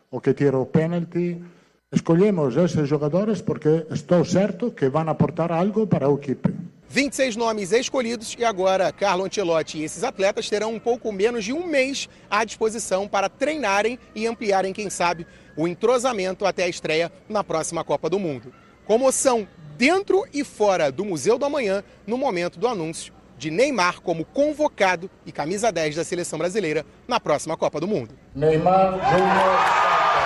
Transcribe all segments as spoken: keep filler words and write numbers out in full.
o que tira o pênalti. Escolhemos esses jogadores porque estou certo que vão aportar algo para a equipe. vinte e seis nomes escolhidos e agora Carlo Ancelotti e esses atletas terão um pouco menos de um mês à disposição para treinarem e ampliarem, quem sabe, o entrosamento até a estreia na próxima Copa do Mundo. Comoção dentro e fora do Museu do Amanhã no momento do anúncio de Neymar como convocado e camisa dez da seleção brasileira na próxima Copa do Mundo. Neymar Júnior.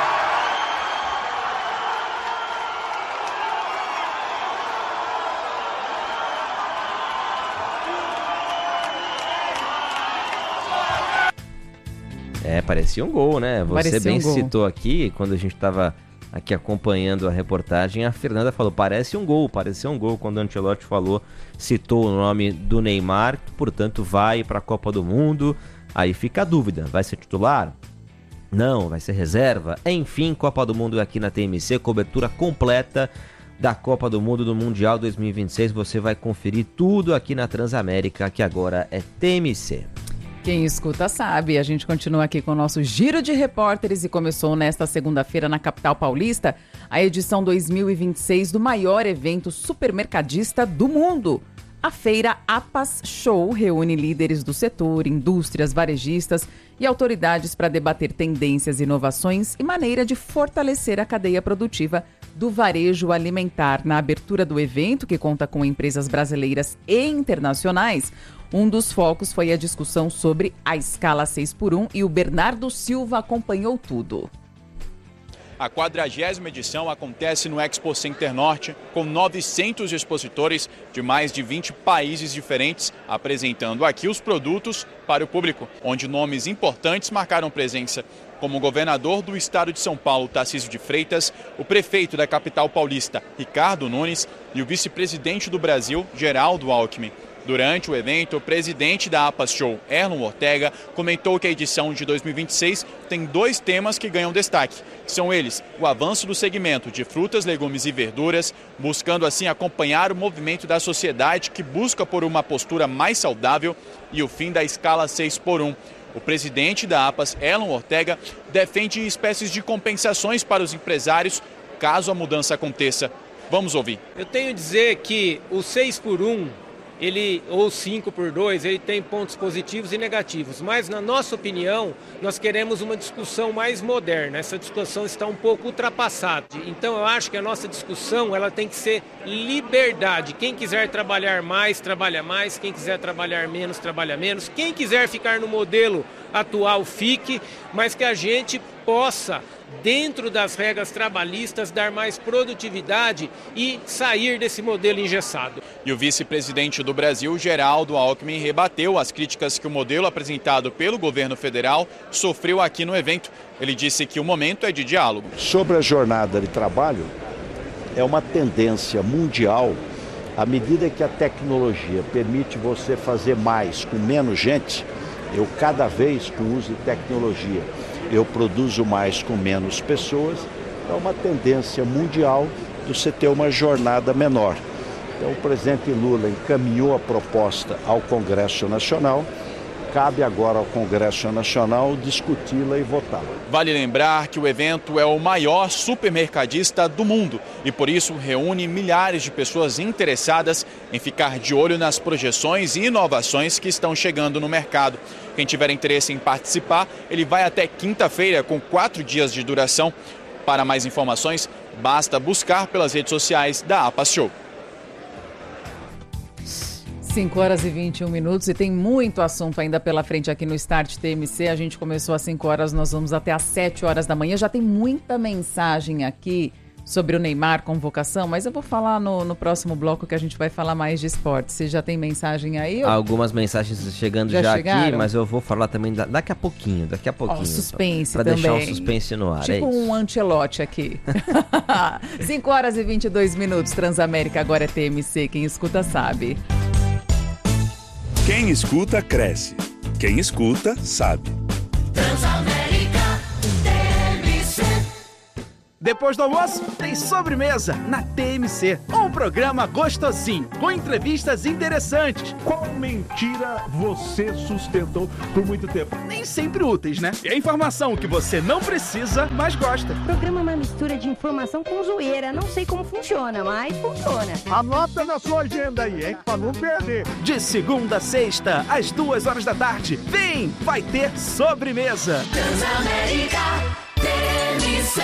É, parecia um gol, né? Você Parecia bem um gol. citou aqui, quando a gente estava aqui acompanhando a reportagem, a Fernanda falou, parece um gol, parecia um gol, quando o Ancelotti falou, citou o nome do Neymar, que, portanto, vai para a Copa do Mundo. Aí fica a dúvida, vai ser titular? Não, vai ser reserva? Enfim, Copa do Mundo aqui na T M C, cobertura completa da Copa do Mundo do Mundial dois mil e vinte e seis. Você vai conferir tudo aqui na Transamérica, que agora é T M C. Quem escuta sabe, a gente continua aqui com o nosso Giro de Repórteres e começou nesta segunda-feira na capital paulista a edição dois mil e vinte e seis do maior evento supermercadista do mundo. A feira APAS Show reúne líderes do setor, indústrias, varejistas e autoridades para debater tendências, inovações e maneira de fortalecer a cadeia produtiva do varejo alimentar. Na abertura do evento, que conta com empresas brasileiras e internacionais, um dos focos foi a discussão sobre a escala seis por um e o Bernardo Silva acompanhou tudo. A quadragésima edição acontece no Expo Center Norte, com novecentos expositores de mais de vinte países diferentes, apresentando aqui os produtos para o público, onde nomes importantes marcaram presença, como o governador do estado de São Paulo, Tarcísio de Freitas, o prefeito da capital paulista, Ricardo Nunes, e o vice-presidente do Brasil, Geraldo Alckmin. Durante o evento, o presidente da APAS Show, Erlon Ortega, comentou que a edição de dois mil e vinte e seis tem dois temas que ganham destaque. São eles o avanço do segmento de frutas, legumes e verduras, buscando assim acompanhar o movimento da sociedade que busca por uma postura mais saudável, e o fim da escala seis por um. O presidente da APAS, Erlon Ortega, defende espécies de compensações para os empresários caso a mudança aconteça. Vamos ouvir. Eu tenho a dizer que o seis por um, ele, ou cinco por dois, ele tem pontos positivos e negativos, mas na nossa opinião, nós queremos uma discussão mais moderna. Essa discussão está um pouco ultrapassada. Então eu acho que a nossa discussão ela tem que ser liberdade. Quem quiser trabalhar mais, trabalha mais. Quem quiser trabalhar menos, trabalha menos. Quem quiser ficar no modelo atual, fique, mas que a gente possa, dentro das regras trabalhistas, dar mais produtividade e sair desse modelo engessado. E o vice-presidente do Brasil, Geraldo Alckmin, rebateu as críticas que o modelo apresentado pelo governo federal sofreu aqui no evento. Ele disse que o momento é de diálogo. Sobre a jornada de trabalho, é uma tendência mundial, à medida que a tecnologia permite você fazer mais com menos gente. Eu cada vez, com o uso de tecnologia, eu produzo mais com menos pessoas. É uma tendência mundial de você ter uma jornada menor. Então o presidente Lula encaminhou a proposta ao Congresso Nacional. Cabe agora ao Congresso Nacional discuti-la e votá-la. Vale lembrar que o evento é o maior supermercadista do mundo e, por isso, reúne milhares de pessoas interessadas em ficar de olho nas projeções e inovações que estão chegando no mercado. Quem tiver interesse em participar, ele vai até quinta-feira, com quatro dias de duração. Para mais informações, basta buscar pelas redes sociais da APAS Show. cinco horas e vinte e um minutos e tem muito assunto ainda pela frente aqui no Start T M C. A gente começou às cinco horas, nós vamos até às sete horas da manhã. Já tem muita mensagem aqui sobre o Neymar, convocação, mas eu vou falar no, no próximo bloco que a gente vai falar mais de esporte. Você já tem mensagem aí? Ou... Algumas mensagens chegando já, já aqui, mas eu vou falar também da, daqui a pouquinho, daqui a pouquinho. Oh, suspense pra, pra também. Pra deixar o suspense no ar, tipo é um Ancelotti aqui. cinco horas e vinte e dois minutos, Transamérica, agora é T M C, quem escuta sabe. Quem escuta, cresce. Quem escuta, sabe. Transamérica, T M C. Depois do almoço, tem sobremesa na T M C. Um programa gostosinho, com entrevistas interessantes. Qual mentira você sustentou por muito tempo? Nem sempre úteis, né? E a informação que você não precisa, mas gosta. O programa é uma mistura de informação com zoeira. Não sei como funciona, mas funciona. Anota na sua agenda aí, hein? Pra não perder. De segunda a sexta, às duas horas da tarde. Vem, vai ter sobremesa. Transamérica T M C.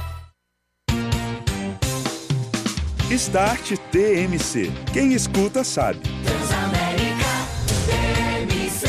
Start T M C. Quem escuta sabe. Transamérica T M C.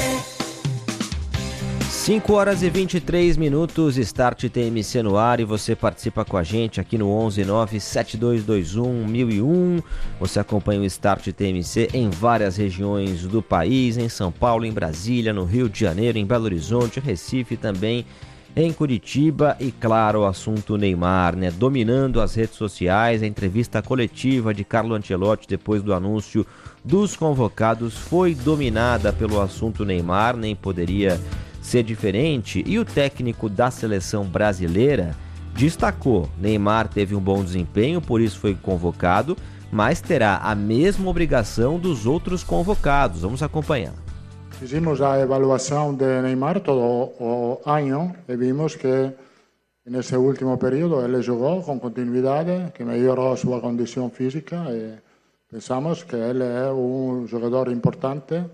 cinco horas e vinte e três minutos, Start T M C no ar, e você participa com a gente aqui no onze nove sete dois dois um mil e um. Você acompanha o Start T M C em várias regiões do país, em São Paulo, em Brasília, no Rio de Janeiro, em Belo Horizonte, Recife também, em Curitiba. E claro, o assunto Neymar, né? Dominando as redes sociais. A entrevista coletiva de Carlo Ancelotti depois do anúncio dos convocados foi dominada pelo assunto Neymar, nem poderia ser diferente. E o técnico da seleção brasileira destacou: Neymar teve um bom desempenho, por isso foi convocado, mas terá a mesma obrigação dos outros convocados. Vamos acompanhar. Hicimos a evaluación de Neymar todo o año y vimos que en ese último periodo él jugó con continuidad, que mejoró su condición física y pensamos que él es un jugador importante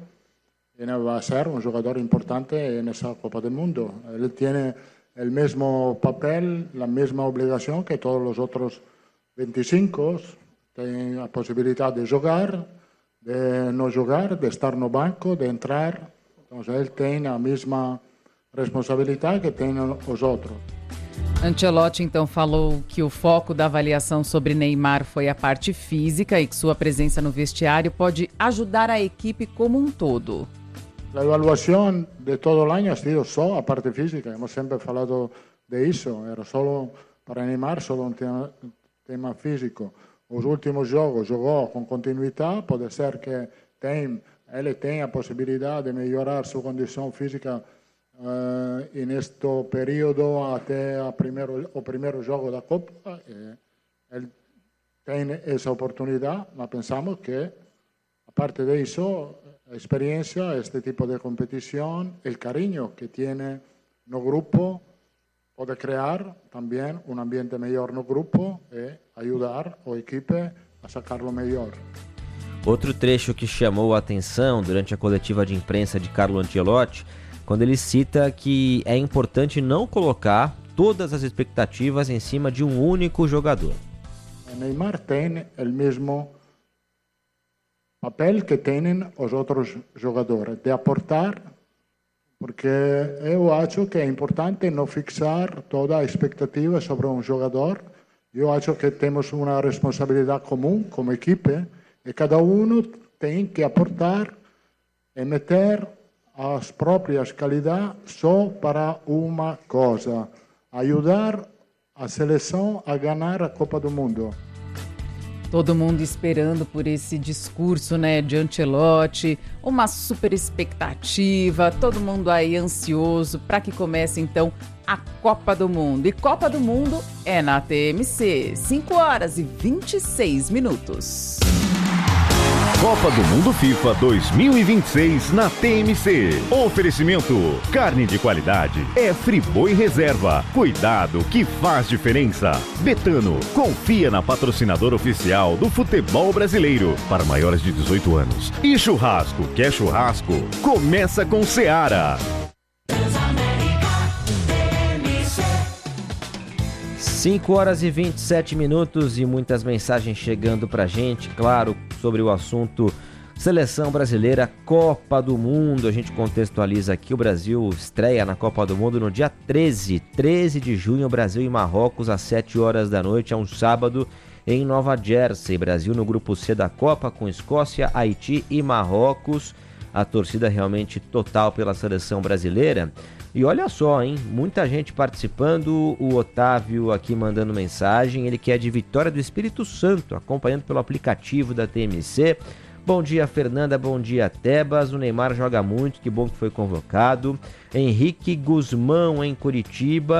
y va a ser un jugador importante en esa Copa del Mundo. Él tiene el mismo papel, la misma obligación que todos los otros veinticinco. Tiene la posibilidad de jugar, de não jogar, de estar no banco, de entrar. Então, ele tem a mesma responsabilidade que tem os outros. Ancelotti, então, falou que o foco da avaliação sobre Neymar foi a parte física e que sua presença no vestiário pode ajudar a equipe como um todo. A avaliação de todo o ano ha sido só a parte física. Hemos sempre falado de isso. Era só para Neymar, só um tema, tema físico. Os últimos jogos jogou com continuidade, pode ser que tem, ele tenha a possibilidade de melhorar sua condição física uh, neste período até a primeiro, o primeiro jogo da Copa. Ele tem essa oportunidade, mas pensamos que, a parte disso, a experiência, este tipo de competição, o carinho que tem no grupo, pode criar também um ambiente melhor no grupo e ajudar a equipe a sacar-lo melhor. Outro trecho que chamou a atenção durante a coletiva de imprensa de Carlo Ancelotti, quando ele cita que é importante não colocar todas as expectativas em cima de um único jogador. Neymar tem o mesmo papel que têm os outros jogadores, de aportar. Porque eu acho que é importante não fixar toda a expectativa sobre um jogador. Eu acho que temos uma responsabilidade comum como equipe e cada um tem que aportar e meter as próprias qualidades só para uma coisa: ajudar a seleção a ganhar a Copa do Mundo. Todo mundo esperando por esse discurso, né, de Ancelotti, uma super expectativa, todo mundo aí ansioso para que comece então a Copa do Mundo. E Copa do Mundo é na T M C, cinco horas e vinte e seis minutos. Copa do Mundo FIFA dois mil e vinte e seis na T M C. Oferecimento: carne de qualidade é Friboi Reserva. Cuidado que faz diferença. Betano, confia na patrocinadora oficial do futebol brasileiro para maiores de dezoito anos. E churrasco, quer churrasco? Começa com Seara. cinco horas e vinte e sete minutos e muitas mensagens chegando pra gente, claro, sobre o assunto Seleção Brasileira, Copa do Mundo. A gente contextualiza aqui: o Brasil estreia na Copa do Mundo no dia treze, treze de junho, Brasil e Marrocos às sete horas da noite, é um sábado, em Nova Jersey. Brasil no grupo C da Copa com Escócia, Haiti e Marrocos. A torcida realmente total pela seleção brasileira. E olha só, hein? Muita gente participando. O Otávio aqui mandando mensagem. Ele que é de Vitória do Espírito Santo, acompanhando pelo aplicativo da T M C. Bom dia, Fernanda. Bom dia, Tebas. O Neymar joga muito, que bom que foi convocado. Henrique Guzmão, em Curitiba.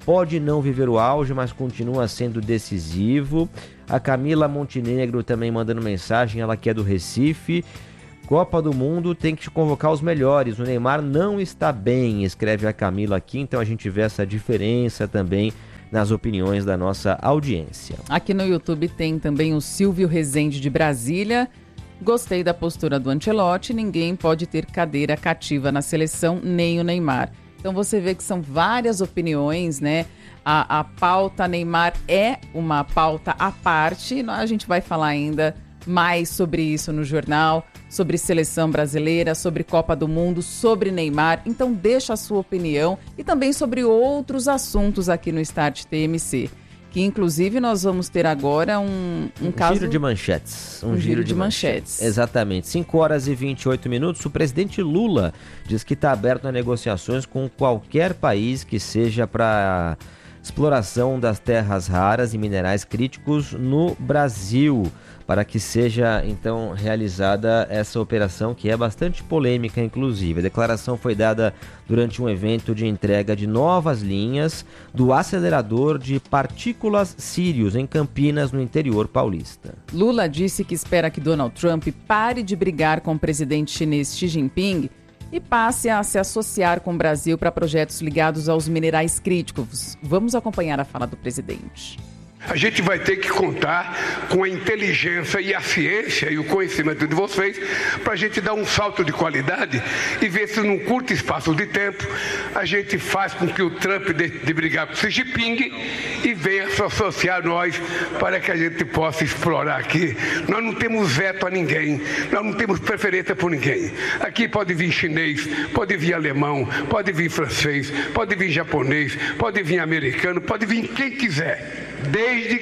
pode não viver o auge, mas continua sendo decisivo. A Camila Montenegro também mandando mensagem, ela que é do Recife. Copa do Mundo tem que convocar os melhores, o Neymar não está bem, escreve a Camila aqui, então a gente vê essa diferença também nas opiniões da nossa audiência. Aqui no YouTube tem também o Silvio Rezende de Brasília. Gostei da postura do Ancelotti, ninguém pode ter cadeira cativa na seleção, nem o Neymar. Então você vê que são várias opiniões, né? A, a pauta Neymar é uma pauta à parte, a gente vai falar ainda mais sobre isso no jornal, sobre seleção brasileira, sobre Copa do Mundo, sobre Neymar. Então deixa a sua opinião e também sobre outros assuntos aqui no Start T M C. Que inclusive nós vamos ter agora um, um, um caso... Giro de manchetes. Um, um giro, giro de, de manchetes. manchetes. Exatamente. cinco horas e vinte e oito minutos. O presidente Lula diz que está aberto a negociações com qualquer país que seja para exploração das terras raras e minerais críticos no Brasil, para que seja então realizada essa operação, que é bastante polêmica inclusive. A declaração foi dada durante um evento de entrega de novas linhas do acelerador de partículas Sirius em Campinas, no interior paulista. Lula disse que espera que Donald Trump pare de brigar com o presidente chinês Xi Jinping e passe a se associar com o Brasil para projetos ligados aos minerais críticos. Vamos acompanhar a fala do presidente. A gente vai ter que contar com a inteligência e a ciência e o conhecimento de vocês para a gente dar um salto de qualidade e ver se num curto espaço de tempo a gente faz com que o Trump de, de brigar com o Xi Jinping e venha se associar a nós para que a gente possa explorar aqui. Nós não temos veto a ninguém, nós não temos preferência por ninguém. Aqui pode vir chinês, pode vir alemão, pode vir francês, pode vir japonês, pode vir americano, pode vir quem quiser. Desde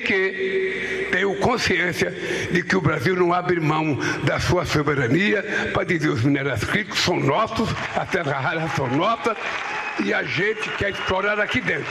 que tenho consciência de que o Brasil não abre mão da sua soberania para dizer os minerais críticos são nossos, as terras raras são nossas e a gente quer explorar aqui dentro.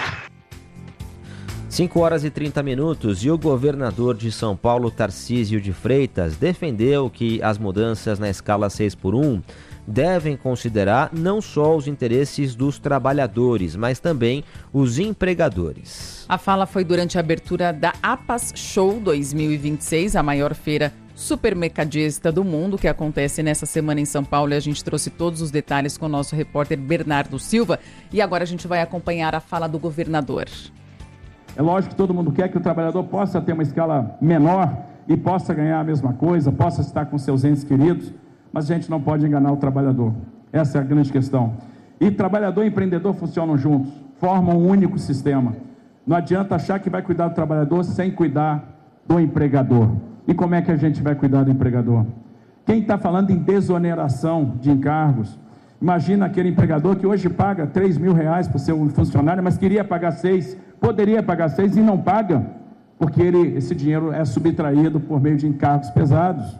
cinco horas e trinta minutos e o governador de São Paulo, Tarcísio de Freitas, defendeu que as mudanças na escala seis por um devem considerar não só os interesses dos trabalhadores, mas também os empregadores. A fala foi durante a abertura da APAS Show dois mil e vinte e seis, a maior feira supermercadista do mundo, que acontece nessa semana em São Paulo, e a gente trouxe todos os detalhes com o nosso repórter Bernardo Silva. E agora a gente vai acompanhar a fala do governador. É lógico que todo mundo quer que o trabalhador possa ter uma escala menor e possa ganhar a mesma coisa, possa estar com seus entes queridos, mas a gente não pode enganar o trabalhador. Essa é a grande questão. E trabalhador e empreendedor funcionam juntos, formam um único sistema. Não adianta achar que vai cuidar do trabalhador sem cuidar do empregador. E como é que a gente vai cuidar do empregador? Quem está falando em desoneração de encargos, imagina aquele empregador que hoje paga três mil reais para o seu funcionário, mas queria pagar seis, poderia pagar seis e não paga, porque ele, esse dinheiro é subtraído por meio de encargos pesados.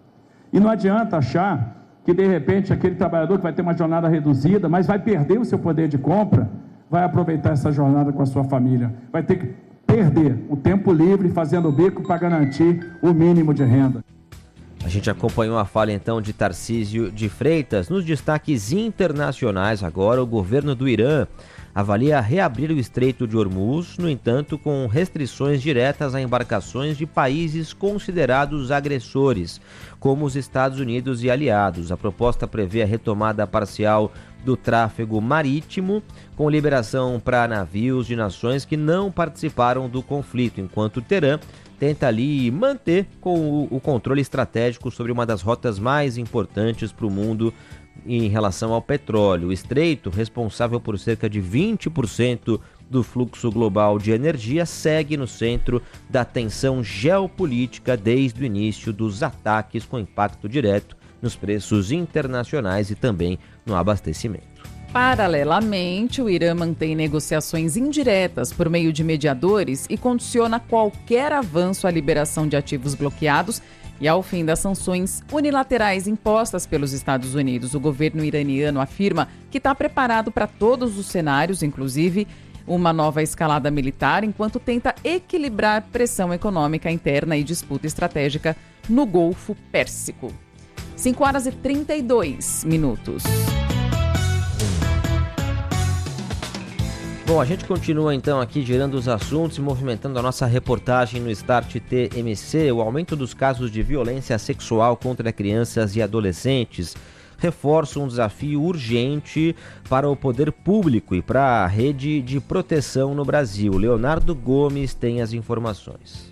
E não adianta achar que, de repente, aquele trabalhador que vai ter uma jornada reduzida, mas vai perder o seu poder de compra, vai aproveitar essa jornada com a sua família. Vai ter que perder o tempo livre fazendo o bico para garantir o mínimo de renda. A gente acompanhou a fala, então, de Tarcísio de Freitas. Nos destaques internacionais, agora, o governo do Irã avalia reabrir o Estreito de Hormuz, no entanto, com restrições diretas a embarcações de países considerados agressores, como os Estados Unidos e aliados. A proposta prevê a retomada parcial do tráfego marítimo, com liberação para navios de nações que não participaram do conflito, enquanto Teherã tenta ali manter com o controle estratégico sobre uma das rotas mais importantes para o mundo em relação ao petróleo. O estreito, responsável por cerca de vinte por cento do fluxo global de energia, segue no centro da tensão geopolítica desde o início dos ataques, com impacto direto nos preços internacionais e também no abastecimento. Paralelamente, o Irã mantém negociações indiretas por meio de mediadores e condiciona qualquer avanço à liberação de ativos bloqueados e ao fim das sanções unilaterais impostas pelos Estados Unidos. O governo iraniano afirma que está preparado para todos os cenários, inclusive uma nova escalada militar, enquanto tenta equilibrar pressão econômica interna e disputa estratégica no Golfo Pérsico. cinco horas e trinta e dois minutos. Bom, a gente continua então aqui girando os assuntos e movimentando a nossa reportagem no Start T M C. O aumento dos casos de violência sexual contra crianças e adolescentes reforça um desafio urgente para o poder público e para a rede de proteção no Brasil. Leonardo Gomes tem as informações.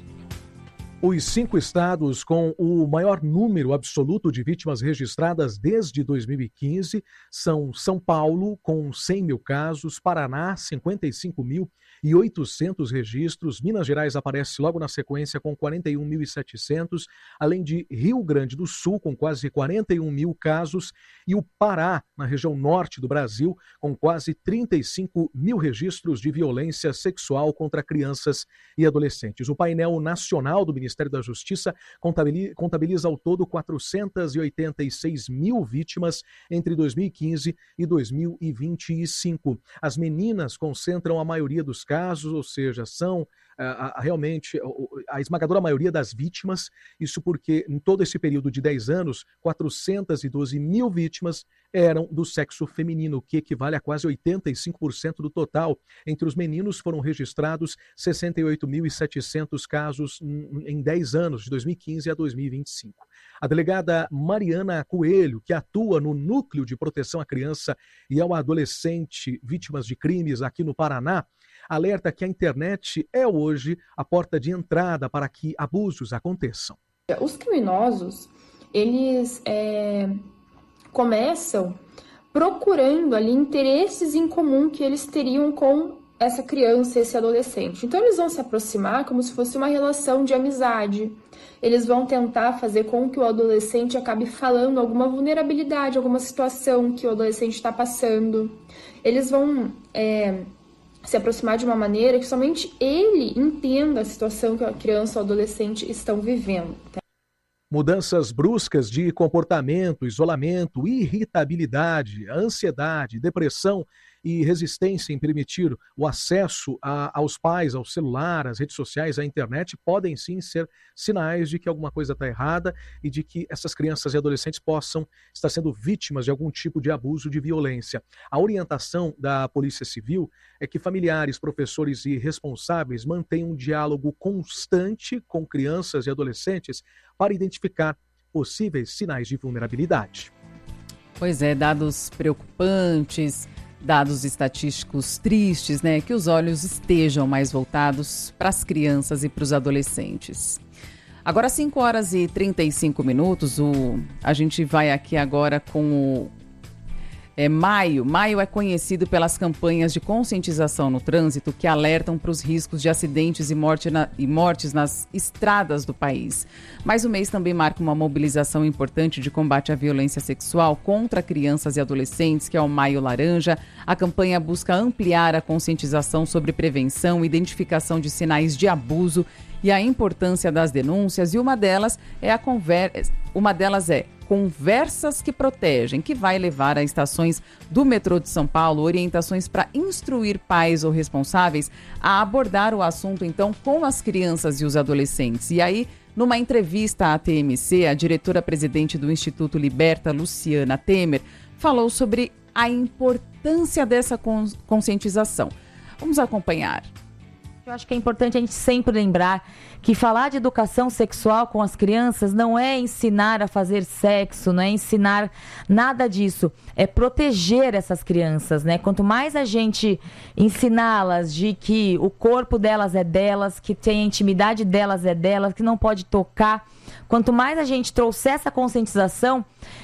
Os cinco estados com o maior número absoluto de vítimas registradas desde dois mil e quinze são São Paulo, com cem mil casos, Paraná, cinquenta e cinco mil e oitocentos registros, Minas Gerais aparece logo na sequência com quarenta e um mil e setecentos, além de Rio Grande do Sul, com quase quarenta e um mil casos, e o Pará, na região norte do Brasil, com quase trinta e cinco mil registros de violência sexual contra crianças e adolescentes. O painel nacional do Ministério da Justiça contabiliza ao todo quatrocentas e oitenta e seis mil vítimas entre dois mil e quinze e dois mil e vinte e cinco. As meninas concentram a maioria dos casos, ou seja, são a, a, realmente a, a esmagadora maioria das vítimas, isso porque em todo esse período de dez anos, quatrocentas e doze mil vítimas eram do sexo feminino, o que equivale a quase oitenta e cinco por cento do total. Entre os meninos foram registrados sessenta e oito mil e setecentos casos em dez anos, de dois mil e quinze a dois mil e vinte e cinco. A delegada Mariana Coelho, que atua no Núcleo de Proteção à Criança e ao Adolescente vítimas de crimes aqui no Paraná, alerta que a internet é hoje a porta de entrada para que abusos aconteçam. Os criminosos, eles é, começam procurando ali interesses em comum que eles teriam com essa criança, esse adolescente. Então eles vão se aproximar como se fosse uma relação de amizade. Eles vão tentar fazer com que o adolescente acabe falando alguma vulnerabilidade, alguma situação que o adolescente está passando. Eles vão é, se aproximar de uma maneira que somente ele entenda a situação que a criança ou adolescente estão vivendo. Mudanças bruscas de comportamento, isolamento, irritabilidade, ansiedade, depressão e resistência em permitir o acesso a, aos pais, ao celular, às redes sociais, à internet, podem sim ser sinais de que alguma coisa está errada e de que essas crianças e adolescentes possam estar sendo vítimas de algum tipo de abuso, de violência. A orientação da Polícia Civil é que familiares, professores e responsáveis mantenham um diálogo constante com crianças e adolescentes para identificar possíveis sinais de vulnerabilidade. Pois é, dados preocupantes, dados estatísticos tristes, né? Que os olhos estejam mais voltados para as crianças e para os adolescentes. Agora, cinco horas e trinta e cinco minutos, o, a gente vai aqui agora com o é, maio. Maio é conhecido pelas campanhas de conscientização no trânsito que alertam para os riscos de acidentes e, morte na, e mortes nas estradas do país. Mas o mês também marca uma mobilização importante de combate à violência sexual contra crianças e adolescentes, que é o Maio Laranja. A campanha busca ampliar a conscientização sobre prevenção, identificação de sinais de abuso e a importância das denúncias. E uma delas é a conversa. Uma delas é Conversas que Protegem, que vai levar a estações do metrô de São Paulo orientações para instruir pais ou responsáveis a abordar o assunto, então, com as crianças e os adolescentes. E aí, numa entrevista à T M C, a diretora-presidente do Instituto Liberta, Luciana Temer, falou sobre a importância dessa conscientização. Vamos acompanhar. Eu acho que é importante a gente sempre lembrar que falar de educação sexual com as crianças não é ensinar a fazer sexo, não é ensinar nada disso, é proteger essas crianças, né? Quanto mais a gente ensiná-las de que o corpo delas é delas, que tem a intimidade delas é delas, que não pode tocar, quanto mais a gente trouxer essa conscientização,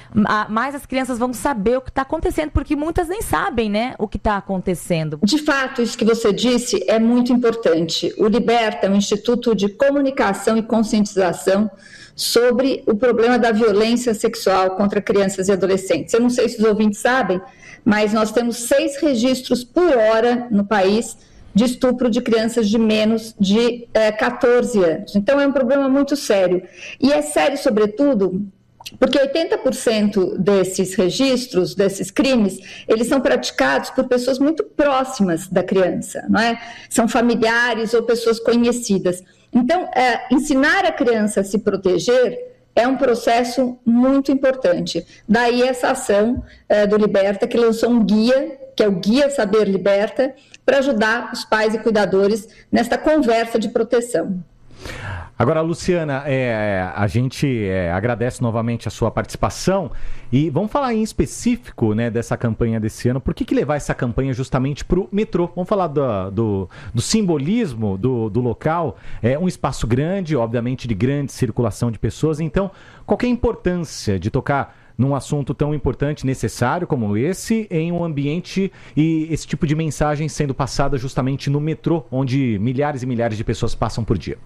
mais as crianças vão saber o que está acontecendo, porque muitas nem sabem, né, o que está acontecendo. De fato, isso que você disse é muito importante. O Liberta é um instituto de comunicação e conscientização sobre o problema da violência sexual contra crianças e adolescentes. Eu não sei se os ouvintes sabem, mas nós temos seis registros por hora no país de estupro de crianças de menos de eh, catorze anos. Então, é um problema muito sério. E é sério, sobretudo, porque oitenta por cento desses registros, desses crimes, eles são praticados por pessoas muito próximas da criança, não é? São familiares ou pessoas conhecidas. Então, é, ensinar a criança a se proteger é um processo muito importante. Daí essa ação é, do Liberta, que lançou um guia, que é o Guia Saber Liberta, para ajudar os pais e cuidadores nesta conversa de proteção. Agora, Luciana, é, a gente é, agradece novamente a sua participação e vamos falar em específico, né, dessa campanha desse ano. Por que, que levar essa campanha justamente para o metrô? Vamos falar do, do, do simbolismo do, do local. É um espaço grande, obviamente de grande circulação de pessoas. Então, qual que é a importância de tocar num assunto tão importante e necessário como esse, em um ambiente e esse tipo de mensagem sendo passada justamente no metrô, onde milhares e milhares de pessoas passam por dia?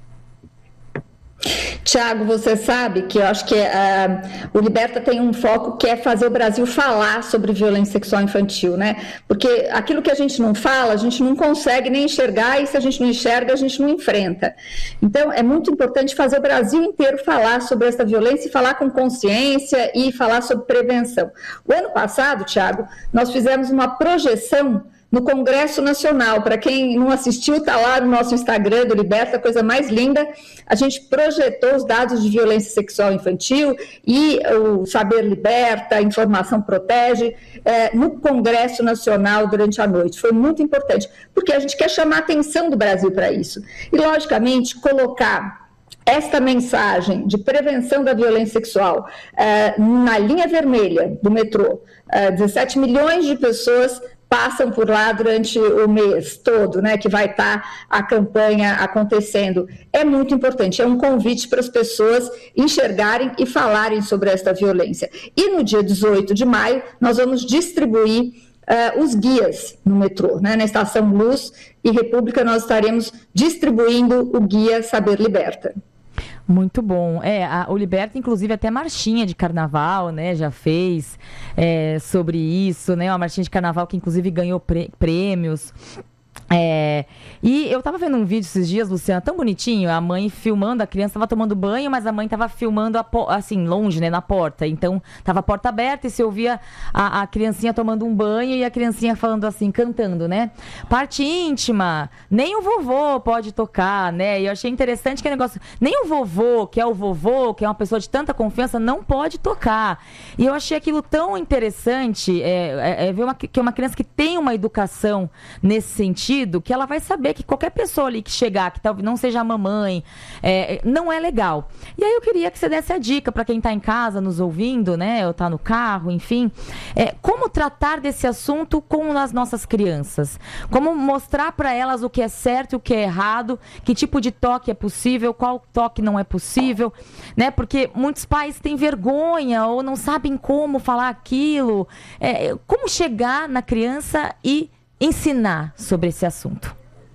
Tiago, você sabe que eu acho que uh, o Liberta tem um foco que é fazer o Brasil falar sobre violência sexual infantil, né? Porque aquilo que a gente não fala, a gente não consegue nem enxergar, e se a gente não enxerga, a gente não enfrenta. Então, é muito importante fazer o Brasil inteiro falar sobre essa violência e falar com consciência e falar sobre prevenção. O ano passado, Tiago, nós fizemos uma projeção no Congresso Nacional. Para quem não assistiu, está lá no nosso Instagram do Liberta, a coisa mais linda. A gente projetou os dados de violência sexual infantil e o Saber Liberta, a Informação Protege, é, no Congresso Nacional durante a noite. Foi muito importante, porque a gente quer chamar a atenção do Brasil para isso. E, logicamente, colocar esta mensagem de prevenção da violência sexual é, na linha vermelha do metrô, é, dezessete milhões de pessoas passam por lá durante o mês todo, né, que vai estar a campanha acontecendo. É muito importante, é um convite para as pessoas enxergarem e falarem sobre esta violência. E no dia dezoito de maio, nós vamos distribuir uh, os guias no metrô, né, na Estação Luz e República, nós estaremos distribuindo o guia Saber Liberta. Muito bom. É, a, o Liberta, inclusive, até marchinha de carnaval, né, já fez é, sobre isso, né, uma marchinha de carnaval que, inclusive, ganhou pre- prêmios. É, e eu tava vendo um vídeo esses dias, Luciana, tão bonitinho, a mãe filmando, a criança tava tomando banho, mas a mãe tava filmando a, assim, longe, né, na porta, então tava a porta aberta e se ouvia a, a criancinha tomando um banho e a criancinha falando assim, cantando, né, parte íntima, nem o vovô pode tocar, né, e eu achei interessante que o negócio, nem o vovô, que é o vovô, que é uma pessoa de tanta confiança, não pode tocar, e eu achei aquilo tão interessante, é, é, é ver uma, que é uma criança que tem uma educação nesse sentido, que ela vai saber que qualquer pessoa ali que chegar, que talvez não seja a mamãe, é, não é legal. E aí eu queria que você desse a dica para quem está em casa nos ouvindo, né, ou está no carro, enfim, é, como tratar desse assunto com as nossas crianças, como mostrar para elas o que é certo e o que é errado, que tipo de toque é possível, qual toque não é possível, né, porque muitos pais têm vergonha ou não sabem como falar aquilo, é, como chegar na criança e ensinar sobre esse assunto.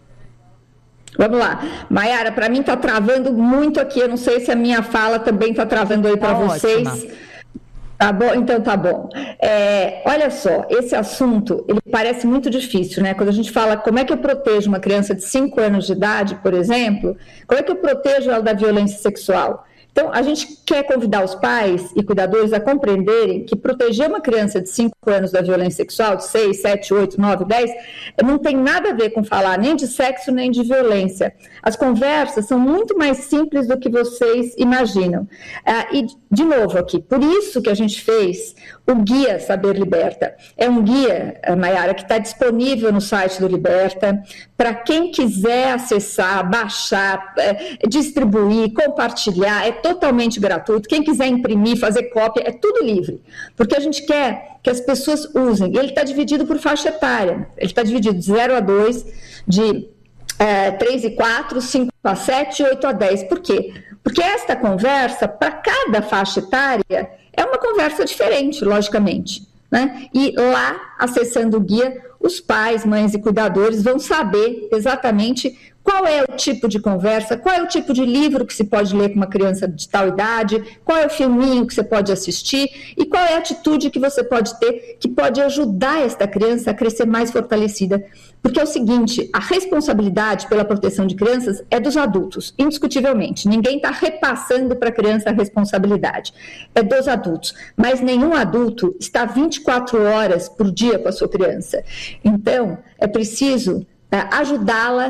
Vamos lá. Maiara, para mim está travando muito aqui, eu não sei se a minha fala também está travando aí para vocês. Tá bom? Então tá bom. É, olha só, esse assunto, ele parece muito difícil, né? Quando a gente fala como é que eu protejo uma criança de cinco anos de idade, por exemplo, como é que eu protejo ela da violência sexual? Então, a gente quer convidar os pais e cuidadores a compreenderem que proteger uma criança de cinco anos da violência sexual, de seis, sete, oito, nove, dez, não tem nada a ver com falar nem de sexo nem de violência. As conversas são muito mais simples do que vocês imaginam. Ah, e, de novo aqui, por isso que a gente fez o Guia Saber Liberta. É um guia, Maiara, que está disponível no site do Liberta, para quem quiser acessar, baixar, é, distribuir, compartilhar, é totalmente gratuito. Quem quiser imprimir, fazer cópia, é tudo livre. Porque a gente quer que as pessoas usem. Ele está dividido por faixa etária. Ele está dividido de zero a dois, de é, três e quatro, cinco a sete, oito a dez. Por quê? Porque esta conversa, para cada faixa etária, é uma conversa diferente, logicamente, né? E lá, acessando o guia, os pais, mães e cuidadores vão saber exatamente qual é o tipo de conversa, qual é o tipo de livro que se pode ler com uma criança de tal idade, qual é o filminho que você pode assistir e qual é a atitude que você pode ter que pode ajudar esta criança a crescer mais fortalecida. Porque é o seguinte, a responsabilidade pela proteção de crianças é dos adultos, indiscutivelmente. Ninguém está repassando para a criança a responsabilidade. É dos adultos. Mas nenhum adulto está vinte e quatro horas por dia com a sua criança. Então, é preciso é, ajudá-la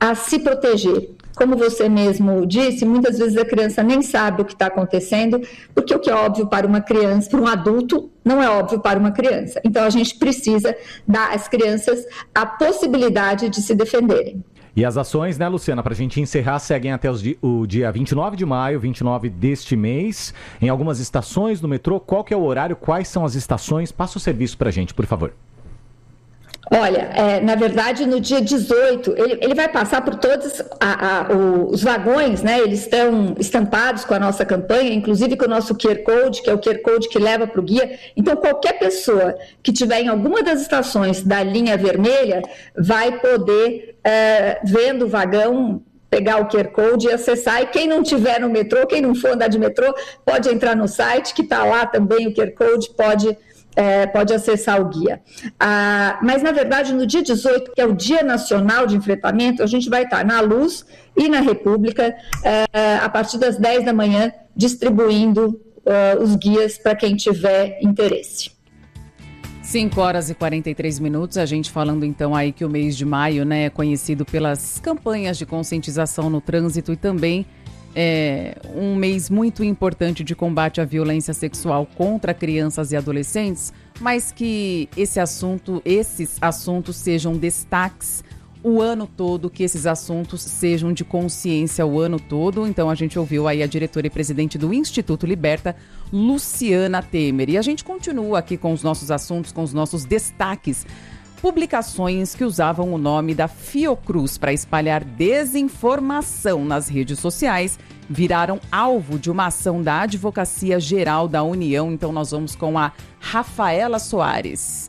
a se proteger. Como você mesmo disse, muitas vezes a criança nem sabe o que está acontecendo, porque o que é óbvio para uma criança, para um adulto, não é óbvio para uma criança. Então, a gente precisa dar às crianças a possibilidade de se defenderem. E as ações, né, Luciana, para a gente encerrar, seguem até os di- o dia vinte e nove de maio, vinte e nove deste mês, em algumas estações do metrô. Qual que é o horário? Quais são as estações? Passa o serviço para a gente, por favor. Olha, é, na verdade, no dia dezoito, ele, ele vai passar por todos a, a, o, os vagões, né? Eles estão estampados com a nossa campanha, inclusive com o nosso Q R Code, que é o Q R Code que leva para o guia. Então, qualquer pessoa que estiver em alguma das estações da linha vermelha vai poder, é, vendo o vagão, pegar o Q R Code e acessar. E quem não tiver no metrô, quem não for andar de metrô, pode entrar no site, que está lá também o Q R Code, pode... É, pode acessar o guia. Ah, mas, na verdade, no dia dezoito, que é o Dia Nacional de Enfrentamento, a gente vai estar na Luz e na República, é, a partir das dez da manhã, distribuindo é, os guias para quem tiver interesse. cinco horas e quarenta e três minutos, a gente falando então aí que o mês de maio, né, é conhecido pelas campanhas de conscientização no trânsito e também é um mês muito importante de combate à violência sexual contra crianças e adolescentes, mas que esse assunto, esses assuntos sejam destaques o ano todo, que esses assuntos sejam de consciência o ano todo. Então a gente ouviu aí a diretora e presidente do Instituto Liberta, Luciana Temer. E a gente continua aqui com os nossos assuntos, com os nossos destaques. Publicações que usavam o nome da Fiocruz para espalhar desinformação nas redes sociais viraram alvo de uma ação da Advocacia Geral da União. Então nós vamos com a Rafaela Soares.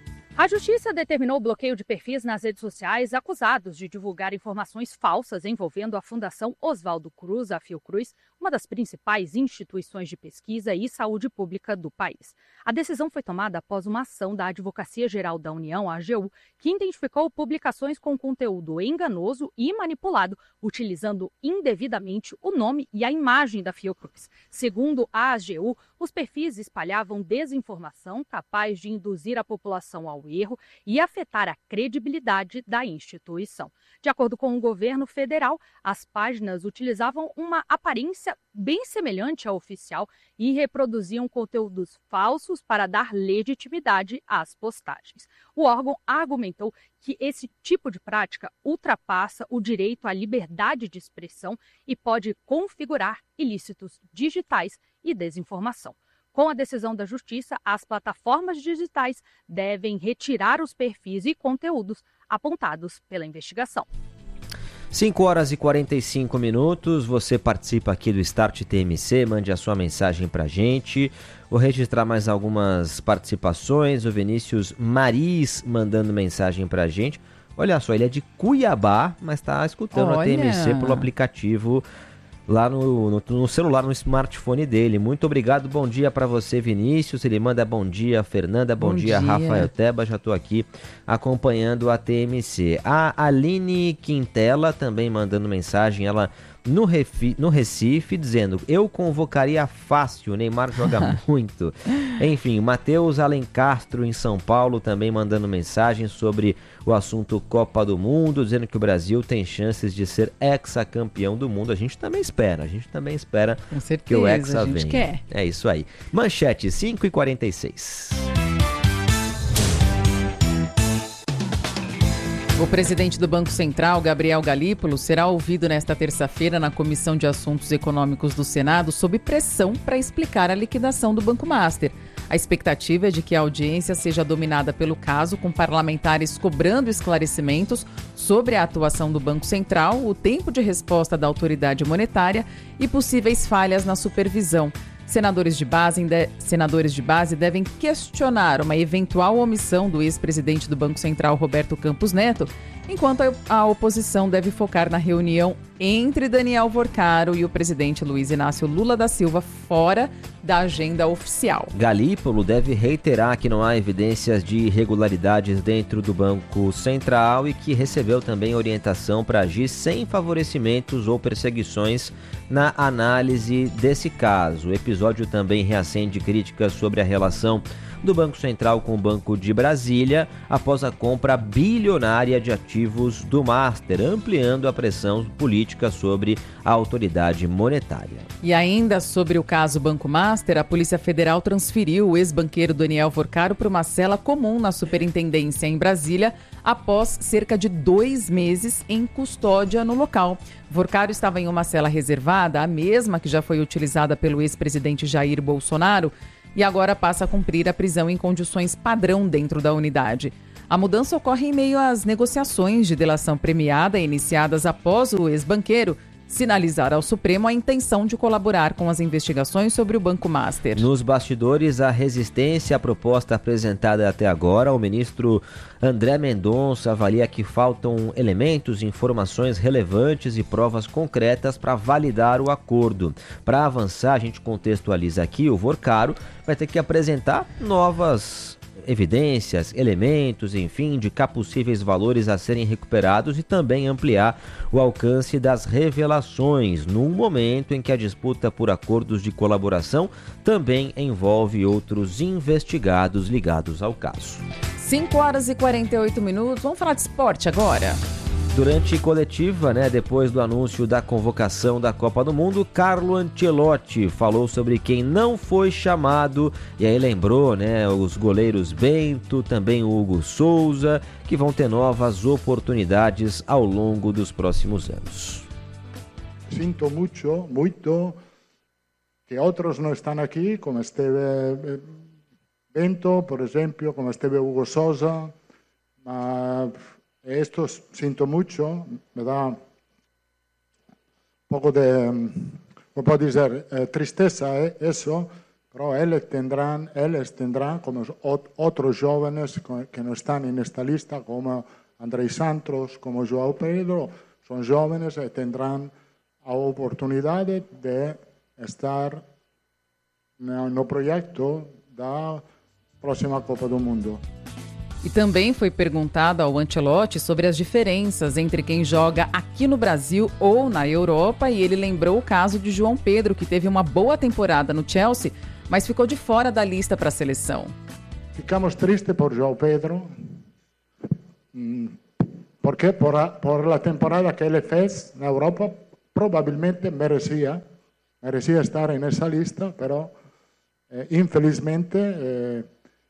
A Justiça determinou o bloqueio de perfis nas redes sociais acusados de divulgar informações falsas envolvendo a Fundação Oswaldo Cruz, a Fiocruz, uma das principais instituições de pesquisa e saúde pública do país. A decisão foi tomada após uma ação da Advocacia Geral da União, a A G U, que identificou publicações com conteúdo enganoso e manipulado, utilizando indevidamente o nome e a imagem da Fiocruz. Segundo a A G U, os perfis espalhavam desinformação capaz de induzir a população ao erro e afetar a credibilidade da instituição. De acordo com o governo federal, as páginas utilizavam uma aparência bem semelhante à oficial e reproduziam conteúdos falsos para dar legitimidade às postagens. O órgão argumentou que esse tipo de prática ultrapassa o direito à liberdade de expressão e pode configurar ilícitos digitais e desinformação. Com a decisão da Justiça, as plataformas digitais devem retirar os perfis e conteúdos apontados pela investigação. cinco horas e quarenta e cinco minutos, você participa aqui do Start T M C, mande a sua mensagem pra gente. Vou registrar mais algumas participações, o Vinícius Maris mandando mensagem pra gente. Olha só, ele é de Cuiabá, mas tá escutando Olha. a T M C pelo aplicativo lá no, no, no celular, no smartphone dele. Muito obrigado, bom dia para você, Vinícius. Ele manda bom dia, Fernanda, bom, bom dia, dia, Rafael Teba. Já estou aqui acompanhando a T M C. A Aline Quintela também mandando mensagem, ela no, Refi, no Recife, dizendo: eu convocaria fácil, o Neymar joga muito. Enfim, Matheus Alencastro em São Paulo também mandando mensagem sobre o assunto Copa do Mundo, dizendo que o Brasil tem chances de ser hexacampeão do mundo. A gente também espera, a gente também espera Com certeza, que o hexa a gente venha. Quer. É isso aí. Manchete cinco e quarenta e seis. O presidente do Banco Central, Gabriel Galípolo, será ouvido nesta terça-feira na Comissão de Assuntos Econômicos do Senado sob pressão para explicar a liquidação do Banco Master. A expectativa é de que a audiência seja dominada pelo caso, com parlamentares cobrando esclarecimentos sobre a atuação do Banco Central, o tempo de resposta da autoridade monetária e possíveis falhas na supervisão. Senadores de base, de... Senadores de base devem questionar uma eventual omissão do ex-presidente do Banco Central, Roberto Campos Neto, enquanto a oposição deve focar na reunião entre Daniel Vorcaro e o presidente Luiz Inácio Lula da Silva, fora da agenda oficial. Galípolo deve reiterar que não há evidências de irregularidades dentro do Banco Central e que recebeu também orientação para agir sem favorecimentos ou perseguições na análise desse caso. O episódio também reacende críticas sobre a relação do Banco Central com o Banco de Brasília após a compra bilionária de ativos do Master, ampliando a pressão política sobre a autoridade monetária. E ainda sobre o caso Banco Master, a Polícia Federal transferiu o ex-banqueiro Daniel Vorcaro para uma cela comum na Superintendência em Brasília após cerca de dois meses em custódia no local. Vorcaro estava em uma cela reservada, a mesma que já foi utilizada pelo ex-presidente Jair Bolsonaro, e agora passa a cumprir a prisão em condições padrão dentro da unidade. A mudança ocorre em meio às negociações de delação premiada iniciadas após o ex-banqueiro sinalizar ao Supremo a intenção de colaborar com as investigações sobre o Banco Master. Nos bastidores, a resistência à proposta apresentada até agora, o ministro André Mendonça avalia que faltam elementos, informações relevantes e provas concretas para validar o acordo. Para avançar, a gente contextualiza aqui, o Vorcaro vai ter que apresentar novas evidências, elementos, enfim, indicar possíveis valores a serem recuperados e também ampliar o alcance das revelações, num momento em que a disputa por acordos de colaboração também envolve outros investigados ligados ao caso. cinco horas e quarenta e oito minutos, vamos falar de esporte agora. Durante coletiva, né, depois do anúncio da convocação da Copa do Mundo, Carlo Ancelotti falou sobre quem não foi chamado e aí lembrou, né, os goleiros Bento, também o Hugo Souza, que vão ter novas oportunidades ao longo dos próximos anos. Sinto muito, muito que outros não estão aqui, como esteve Bento, por exemplo, como esteve Hugo Souza, mas esto siento mucho, me da un poco de, ¿cómo puedo decir? Eh, tristeza eh, eso, pero ellos tendrán, ellos tendrán como otros jóvenes que no están en esta lista, como Andrei Santos, como João Pedro, son jóvenes y tendrán la oportunidad de estar no, no proyecto da próxima Copa do Mundo. E também foi perguntado ao Ancelotti sobre as diferenças entre quem joga aqui no Brasil ou na Europa, e ele lembrou o caso de João Pedro, que teve uma boa temporada no Chelsea, mas ficou de fora da lista para a seleção. Ficamos tristes por João Pedro, porque por a, por a temporada que ele fez na Europa, provavelmente merecia, merecia estar nessa lista, mas eh, infelizmente eh,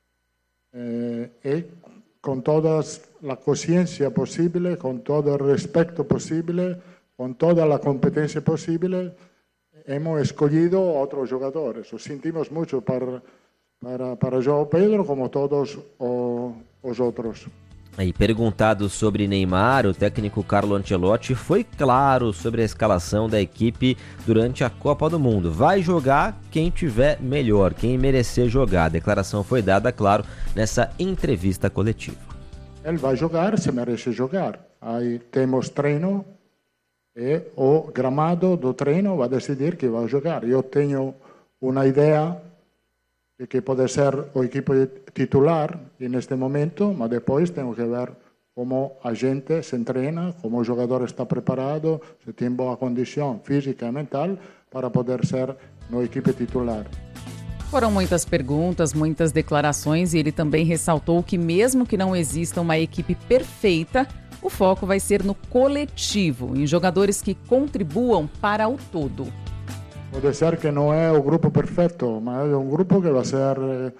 eh, e con toda la conciencia posible, con todo el respeto posible, con toda la competencia posible, hemos escogido otros jugadores. Lo sentimos mucho para, para, para João Pedro, como todos o, os outros. E perguntado sobre Neymar, o técnico Carlo Ancelotti foi claro sobre a escalação da equipe durante a Copa do Mundo. Vai jogar quem tiver melhor, quem merecer jogar. A declaração foi dada, claro, nessa entrevista coletiva. Ele vai jogar se merece jogar. Aí temos treino e o gramado do treino vai decidir que vai jogar. Eu tenho uma ideia de que pode ser o equipo titular neste momento, mas depois tenho que ver como a gente se entrena, como o jogador está preparado, se tem boa condição física e mental para poder ser no equipe titular. Foram muitas perguntas, muitas declarações, e ele também ressaltou que mesmo que não exista uma equipe perfeita, o foco vai ser no coletivo, em jogadores que contribuam para o todo. Pode ser que não é o grupo perfeito, mas é um grupo que vai ser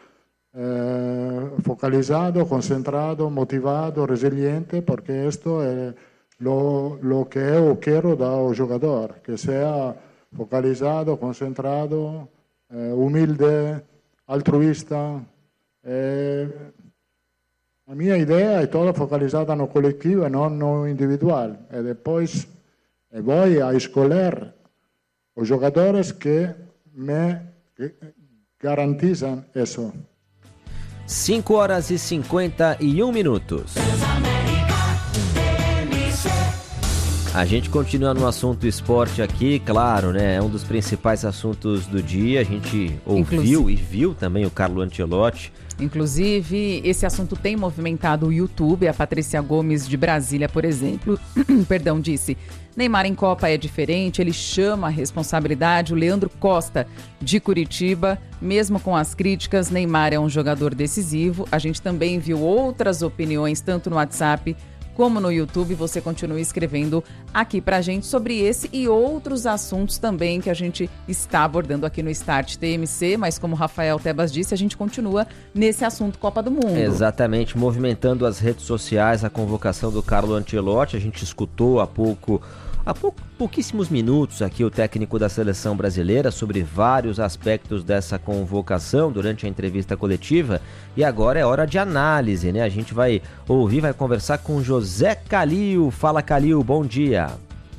eh, focalizado, concentrado, motivado, resiliente, porque isto é lo, lo que eu quero do jogador, que seja focalizado, concentrado, eh, humilde, altruísta. Eh, a minha ideia é toda focalizada no coletivo e não no individual. E depois eu vou a escolher os jogadores que me garantizam isso. cinco horas e cinquenta e um minutos. A gente continua no assunto esporte aqui, claro, né? É um dos principais assuntos do dia. A gente ouviu Inclusive. e viu também o Carlo Ancelotti Inclusive, esse assunto tem movimentado o YouTube. A Patrícia Gomes de Brasília, por exemplo, perdão, disse: Neymar em Copa é diferente, ele chama a responsabilidade. O Leandro Costa, de Curitiba, mesmo com as críticas, Neymar é um jogador decisivo. A gente também viu outras opiniões, tanto no WhatsApp como no YouTube. Você continua escrevendo aqui pra gente sobre esse e outros assuntos também que a gente está abordando aqui no Start T M C, mas como o Rafael Tebas disse, a gente continua nesse assunto Copa do Mundo. Exatamente, movimentando as redes sociais, a convocação do Carlo Ancelotti. A gente escutou há pouco, há pouco, pouquíssimos minutos aqui o técnico da seleção brasileira sobre vários aspectos dessa convocação durante a entrevista coletiva, e agora é hora de análise, né? A gente vai ouvir, vai conversar com José Calil. Fala, Calil, bom dia.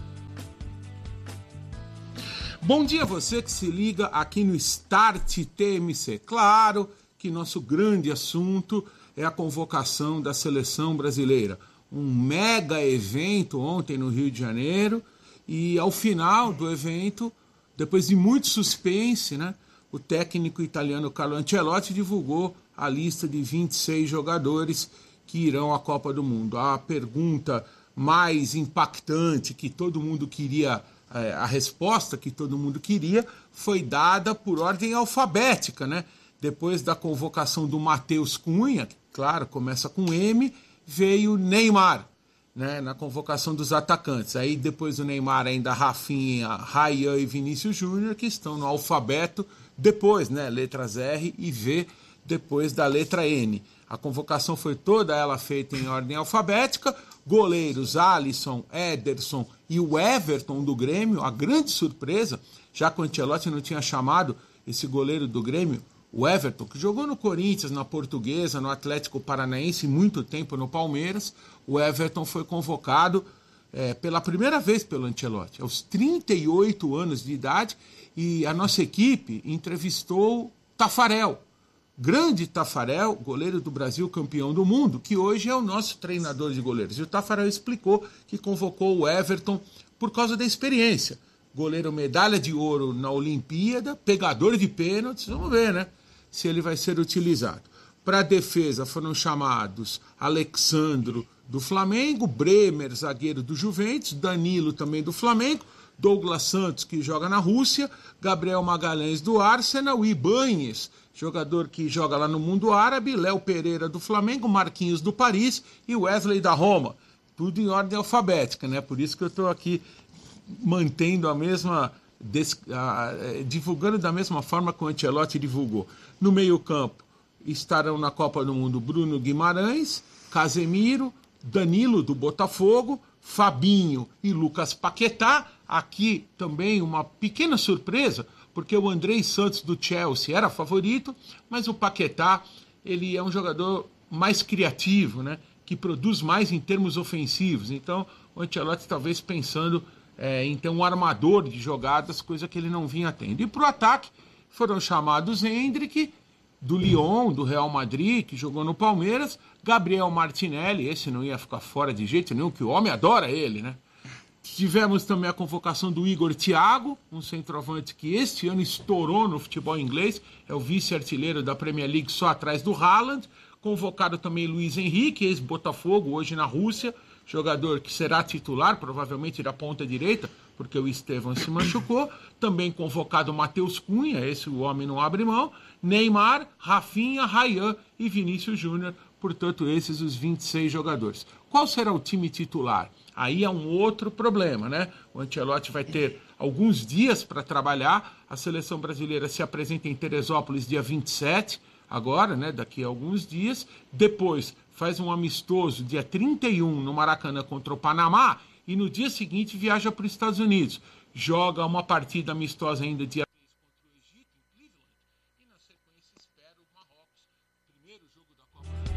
Bom dia a você que se liga aqui no Start T M C. Claro que nosso grande assunto é a convocação da seleção brasileira. Um mega evento ontem no Rio de Janeiro, e ao final do evento, depois de muito suspense, né, o técnico italiano Carlo Ancelotti divulgou a lista de vinte e seis jogadores que irão à Copa do Mundo. A pergunta mais impactante que todo mundo queria, a resposta que todo mundo queria, foi dada por ordem alfabética, né? Depois da convocação do Matheus Cunha, que, claro, começa com M, veio Neymar, né, na convocação dos atacantes. Aí depois do Neymar ainda Rafinha, Ryan e Vinícius Júnior, que estão no alfabeto depois, né, letras R e V depois da letra N. A convocação foi toda ela feita em ordem alfabética. Goleiros Alisson, Ederson e o Everton do Grêmio, a grande surpresa, já que o Ancelotti não tinha chamado esse goleiro do Grêmio, o Everton, que jogou no Corinthians, na Portuguesa, no Atlético Paranaense, muito tempo no Palmeiras. O Everton foi convocado é, pela primeira vez pelo Ancelotti, aos trinta e oito anos de idade, e a nossa equipe entrevistou Tafarel, grande Tafarel, goleiro do Brasil, campeão do mundo, que hoje é o nosso treinador de goleiros. E o Tafarel explicou que convocou o Everton por causa da experiência. Goleiro medalha de ouro na Olimpíada, pegador de pênaltis, vamos ver, né, se ele vai ser utilizado. Para a defesa foram chamados Alexandro do Flamengo, Bremer, zagueiro do Juventus, Danilo também do Flamengo, Douglas Santos, que joga na Rússia, Gabriel Magalhães do Arsenal, Ibañez, jogador que joga lá no mundo árabe, Léo Pereira do Flamengo, Marquinhos do Paris e Wesley da Roma. Tudo em ordem alfabética, né? Por isso que eu estou aqui mantendo a mesma, des, a, divulgando da mesma forma que o Ancelotti divulgou. No meio-campo estarão na Copa do Mundo Bruno Guimarães, Casemiro, Danilo do Botafogo, Fabinho e Lucas Paquetá. Aqui também uma pequena surpresa, porque o Andrei Santos do Chelsea era favorito, mas o Paquetá, ele é um jogador mais criativo, né, que produz mais em termos ofensivos. Então, o Ancelotti talvez pensando É, então, um armador de jogadas, coisa que ele não vinha tendo. E para o ataque foram chamados Hendrick, do Lyon, do Real Madrid, que jogou no Palmeiras, Gabriel Martinelli, esse não ia ficar fora de jeito nenhum, que o homem adora ele, né? Tivemos também a convocação do Igor Thiago, um centroavante que este ano estourou no futebol inglês, é o vice-artilheiro da Premier League só atrás do Haaland. Convocado também Luiz Henrique, ex-Botafogo, hoje na Rússia, jogador que será titular, provavelmente da ponta direita, porque o Estevão se machucou. Também convocado Matheus Cunha, esse o homem não abre mão, Neymar, Rafinha, Ryan e Vinícius Júnior, portanto esses os vinte e seis jogadores. Qual será o time titular? Aí é um outro problema, né? O Ancelotti vai ter alguns dias para trabalhar, a seleção brasileira se apresenta em Teresópolis dia vinte e sete, agora, né, daqui a alguns dias, depois faz um amistoso dia trinta e um no Maracanã contra o Panamá e no dia seguinte viaja para os Estados Unidos. Joga uma partida amistosa ainda dia três contra o Egito, em Cleveland, e na sequência espera o Marrocos, primeiro jogo da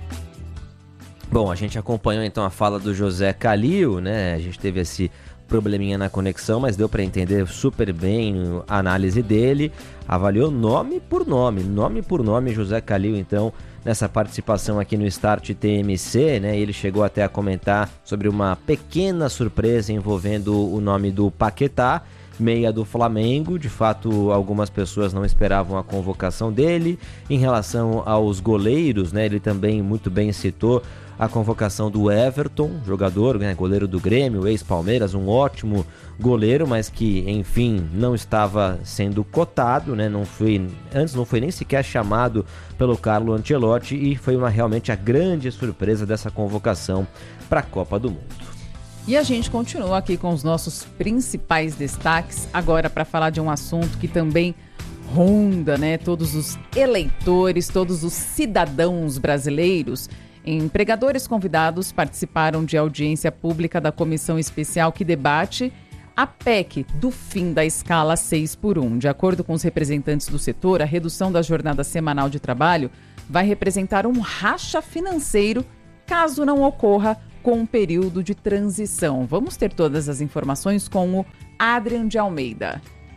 Copa. Bom, a gente acompanhou então a fala do José Calil, né? A gente teve esse probleminha na conexão, mas deu para entender super bem a análise dele. Avaliou nome por nome, nome por nome, José Calil, então, nessa participação aqui no Start T M C, né? Ele chegou até a comentar sobre uma pequena surpresa envolvendo o nome do Paquetá. meia do Flamengo. De fato, algumas pessoas não esperavam a convocação dele. Em relação aos goleiros, né, ele também muito bem citou a convocação do Everton, jogador, né, goleiro do Grêmio, ex-Palmeiras, um ótimo goleiro, mas que, enfim, não estava sendo cotado, né, não foi, antes não foi nem sequer chamado pelo Carlo Ancelotti, e foi uma, realmente a grande surpresa dessa convocação para a Copa do Mundo. E a gente continua aqui com os nossos principais destaques, agora para falar de um assunto que também ronda, né, todos os eleitores, todos os cidadãos brasileiros. Empregadores convidados participaram de audiência pública da comissão especial que debate a P E C do fim da escala seis por um. De acordo com os representantes do setor, a redução da jornada semanal de trabalho vai representar um racha financeiro caso não ocorra com um período de transição. Vamos ter todas as informações com o Adrian de Almeida.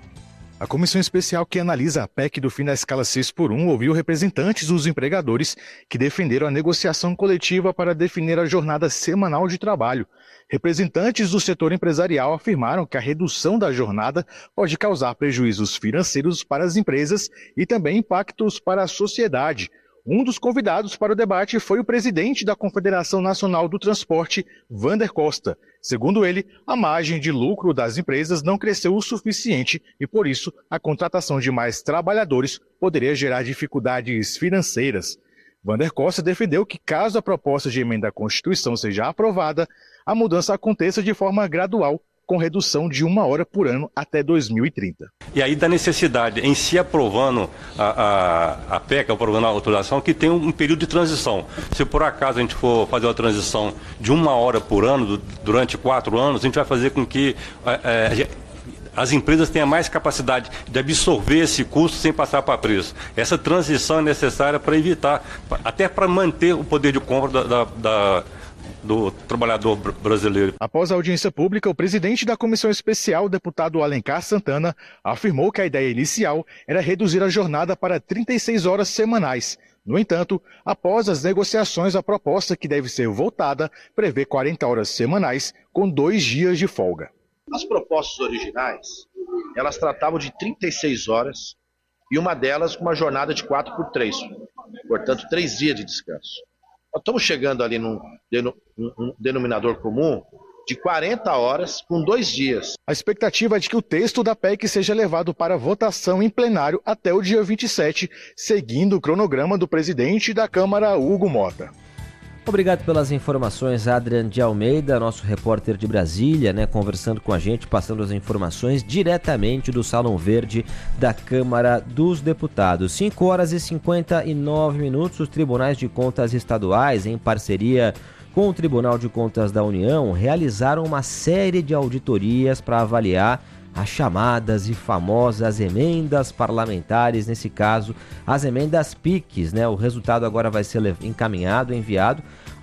A comissão especial que analisa a P E C do fim da escala seis por um ouviu representantes dos empregadores que defenderam a negociação coletiva para definir a jornada semanal de trabalho. Representantes do setor empresarial afirmaram que a redução da jornada pode causar prejuízos financeiros para as empresas e também impactos para a sociedade. Um dos convidados para o debate foi o presidente da Confederação Nacional do Transporte, Wander Costa. Segundo ele, a margem de lucro das empresas não cresceu o suficiente e, por isso, a contratação de mais trabalhadores poderia gerar dificuldades financeiras. Wander Costa defendeu que, caso a proposta de emenda à Constituição seja aprovada, a mudança aconteça de forma gradual, com redução de uma hora por ano até dois mil e trinta. E aí da necessidade, em si aprovando a, a, a P E C, aprovando a autorização, que tem um, um período de transição. Se por acaso a gente for fazer uma transição de uma hora por ano, durante quatro anos, a gente vai fazer com que é, é, as empresas tenham mais capacidade de absorver esse custo sem passar para preço. Essa transição é necessária para evitar, até para manter o poder de compra da, da, da do trabalhador brasileiro. Após a audiência pública, o presidente da comissão especial, o deputado Alencar Santana, afirmou que a ideia inicial era reduzir a jornada para trinta e seis horas semanais. No entanto, após as negociações, a proposta, que deve ser votada, prevê quarenta horas semanais com dois dias de folga. As propostas originais, elas tratavam de trinta e seis horas e uma delas com uma jornada de quatro por três, portanto, três dias de descanso. Nós estamos chegando ali num, num denominador comum de quarenta horas com dois dias. A expectativa é de que o texto da P E C seja levado para votação em plenário até o dia vinte e sete, seguindo o cronograma do presidente da Câmara, Hugo Mota. Obrigado pelas informações, Adrian de Almeida, nosso repórter de Brasília, né, conversando com a gente, passando as informações diretamente do Salão Verde da Câmara dos Deputados. cinco horas e cinquenta e nove minutos, os tribunais de contas estaduais, em parceria com o Tribunal de Contas da União, realizaram uma série de auditorias para avaliar as chamadas e famosas emendas parlamentares, nesse caso, as emendas P I Cs, né? O resultado agora vai ser encaminhado, enviado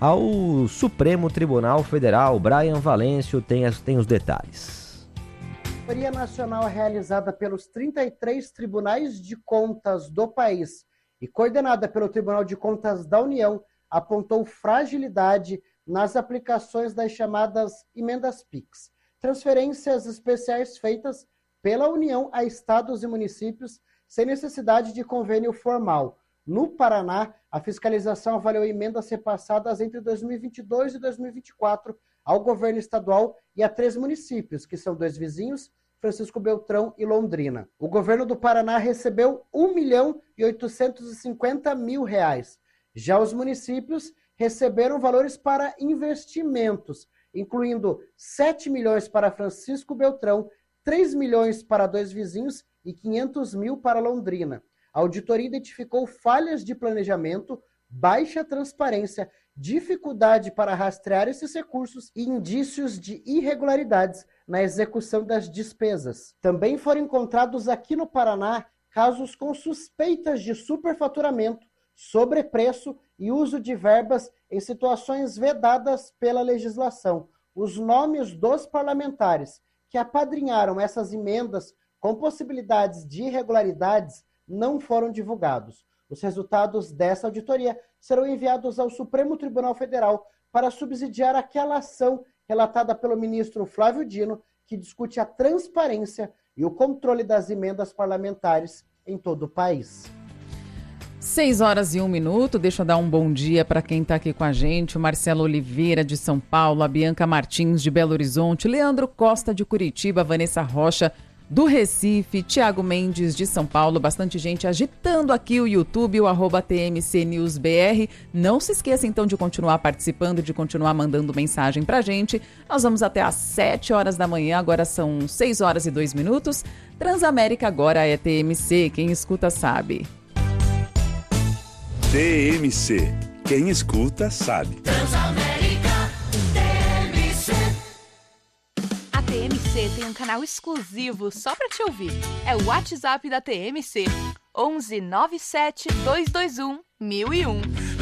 ao Supremo Tribunal Federal. Brian Valêncio tem, as, tem os detalhes. A auditoria nacional realizada pelos trinta e três tribunais de contas do país e coordenada pelo Tribunal de Contas da União apontou fragilidade nas aplicações das chamadas emendas P I Cs. Transferências especiais feitas pela União a estados e municípios sem necessidade de convênio formal. No Paraná, a fiscalização avaliou emendas repassadas entre dois mil e vinte e dois e dois mil e vinte e quatro ao governo estadual e a três municípios, que são dois vizinhos, Francisco Beltrão e Londrina. O governo do Paraná recebeu um milhão e oitocentos e cinquenta mil reais. Já os municípios receberam valores para investimentos, incluindo sete milhões para Francisco Beltrão, três milhões para dois vizinhos e quinhentos mil para Londrina. A auditoria identificou falhas de planejamento, baixa transparência, dificuldade para rastrear esses recursos e indícios de irregularidades na execução das despesas. Também foram encontrados aqui no Paraná casos com suspeitas de superfaturamento, sobrepreço e uso de verbas em situações vedadas pela legislação. Os nomes dos parlamentares que apadrinharam essas emendas com possibilidades de irregularidades não foram divulgados. Os resultados dessa auditoria serão enviados ao Supremo Tribunal Federal para subsidiar aquela ação relatada pelo ministro Flávio Dino, que discute a transparência e o controle das emendas parlamentares em todo o país. Seis horas e um minuto, deixa eu dar um bom dia para quem está aqui com a gente, o Marcelo Oliveira de São Paulo, a Bianca Martins de Belo Horizonte, Leandro Costa de Curitiba, Vanessa Rocha do Recife, Tiago Mendes de São Paulo, bastante gente agitando aqui o YouTube, o arroba T M C News B R. Não se esqueça então de continuar participando, de continuar mandando mensagem pra gente. Nós vamos até às sete horas da manhã, agora são seis horas e dois minutos. Transamérica agora é T M C, quem escuta sabe. T M C. Quem escuta sabe. Transamérica T M C. A T M C tem um canal exclusivo só pra te ouvir. É o WhatsApp da T M C. onze nove sete dois dois um mil e um.